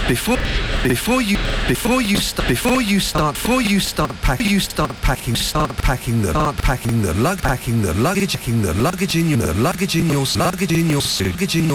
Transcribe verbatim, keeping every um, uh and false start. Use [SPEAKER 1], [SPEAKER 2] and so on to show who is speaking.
[SPEAKER 1] before before you before you start before you start before you start packing you start packing start packing the start packing the lug packing the luggage packing the luggage in your luggage in your luggage in your suit luggage in your